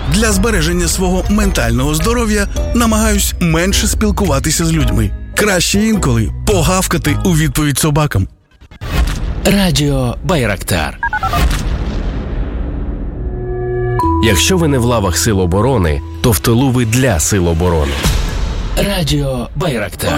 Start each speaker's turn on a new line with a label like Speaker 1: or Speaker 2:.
Speaker 1: Для збереження свого ментального здоров'я намагаюсь менше спілкуватися з людьми. Краще інколи погавкати у відповідь собакам.
Speaker 2: Радіо Байрактар. Якщо ви не в лавах Сил оборони, то в тилу ви для Сил оборони. Радіо Байрактар.